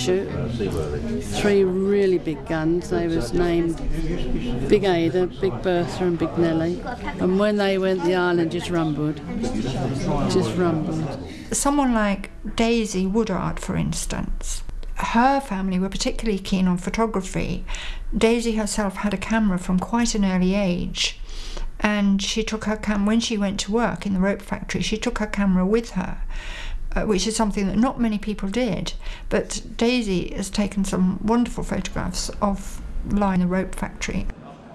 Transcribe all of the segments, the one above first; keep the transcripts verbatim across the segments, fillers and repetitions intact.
shoot. Three really big guns. They was named Big Ada, Big Bertha and Big Nellie. And when they went, the island just rumbled. Just rumbled. Someone like Daisy Woodard, for instance, her family were particularly keen on photography. Daisy herself had a camera from quite an early age, and she took her cam when she went to work in the rope factory. She took her camera with her, uh, which is something that not many people did. But Daisy has taken some wonderful photographs of life in the rope factory.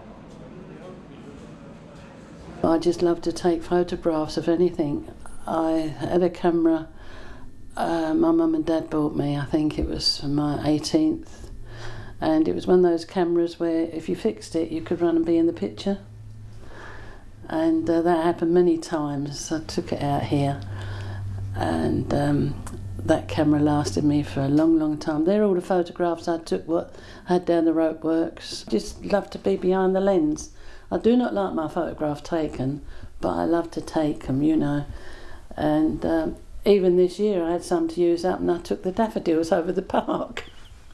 I just love to take photographs of anything. I had a camera uh, my mum and dad bought me. I think it was for my eighteenth, and it was one of those cameras where if you fixed it you could run and be in the picture, and uh, that happened many times. I took it out here, and um, that camera lasted me for a long long time. They're all the photographs I took what I had down the rope works. Just love to be behind the lens. I do not like my photograph taken, but I love to take them, you know. And um, even this year I had some to use up, and I took the daffodils over the park.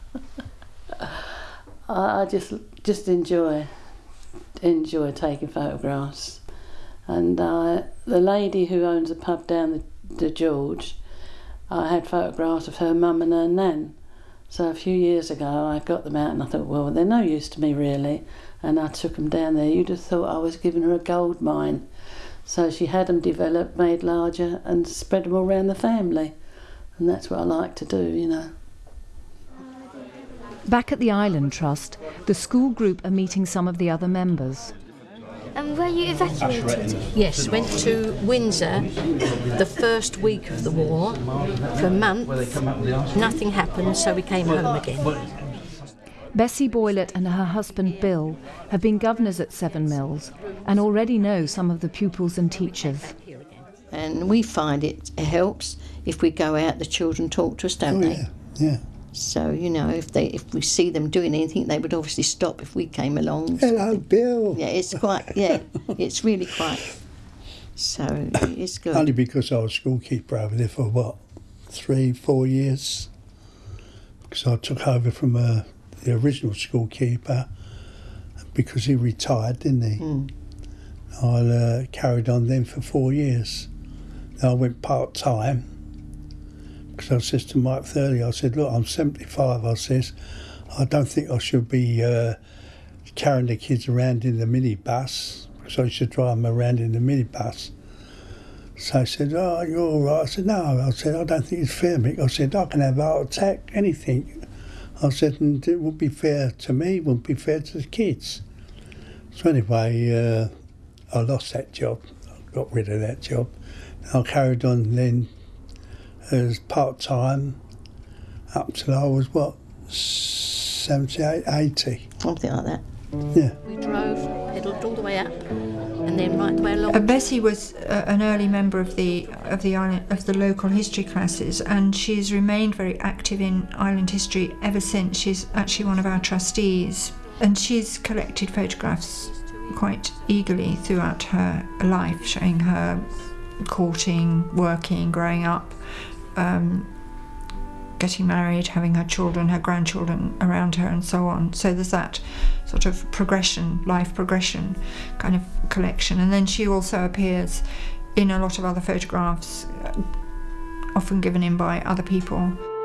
I, I just just enjoy enjoy taking photographs. And uh, the lady who owns the pub down the, the George, I had photographs of her mum and her nan. So a few years ago I got them out and I thought, well, they're no use to me really, and I took them down there. You'd have thought I was giving her a gold mine. So she had them developed, made larger, and spread them all around the family. And that's what I like to do, you know. Back at the Island Trust, the school group are meeting some of the other members. And were you evacuated? Yes, went to Windsor the first week of the war for a month. Nothing happened, so we came home again. Bessie Boylett and her husband Bill have been governors at Seven Mills and already know some of the pupils and teachers. And we find it helps if we go out, the children talk to us, don't oh, they? Yeah, yeah. So, you know, if they if we see them doing anything, they would obviously stop if we came along. Hello, Bill. Yeah, it's quite, yeah, it's really quite, so it's good. Only because I was schoolkeeper over there for, what, three, four years? Because I took over from a... the original schoolkeeper, because he retired, didn't he? Mm. I uh, carried on then for four years. Then I went part-time, because I said to Mike Thurley, I said, look, I'm seventy-five, I says, I don't think I should be uh, carrying the kids around in the minibus, because I should drive them around in the minibus. So I said, oh, you're all right. I said, no, I said, I don't think it's fair, Mick. I said, I can have a heart attack, anything. I said, and it wouldn't be fair to me, it wouldn't be fair to the kids. So anyway, uh, I lost that job. I got rid of that job. I carried on then as part-time up till I was, what, seventy-eight, eighty? Something like that. Yeah. We drove, pedalled all the way up, and then right the way along. Uh, Bessie was uh, an early member of the of the island of the local history classes, and she's remained very active in island history ever since. She's actually one of our trustees, and she's collected photographs quite eagerly throughout her life, showing her courting, working, growing up, um, getting married, having her children, her grandchildren around her, and so on. So there's that sort of progression, life progression kind of collection. And then she also appears in a lot of other photographs, often given in by other people.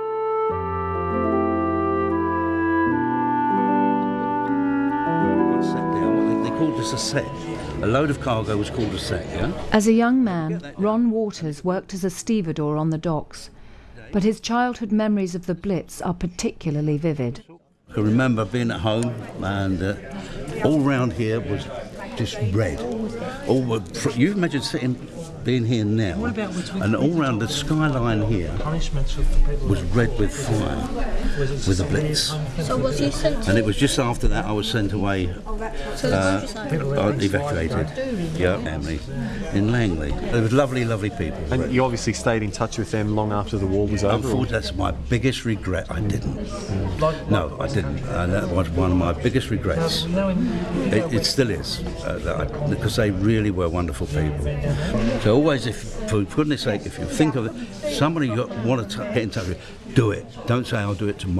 One set down, they called this a set. A load of cargo was called a set, yeah? As a young man, Ron Waters worked as a stevedore on the docks, but his childhood memories of the Blitz are particularly vivid. I remember being at home, and uh, all round here was just red. All you imagine sitting, being here now, and all round the skyline here was red with fire, with the Blitz. So was you sent? And it was just after that I was sent away, uh, evacuated, yeah, family, in Langley. It was lovely, lovely people. And you obviously stayed in touch with them long after the war was over? Unfortunately, that's my biggest regret. I didn't. No, I didn't. And that was one of my biggest regrets. It, it still is, uh, that I, because they really were wonderful people. So always, if for goodness sake, if you think of it, somebody you want to get in touch with, do it. Don't say I'll do it tomorrow.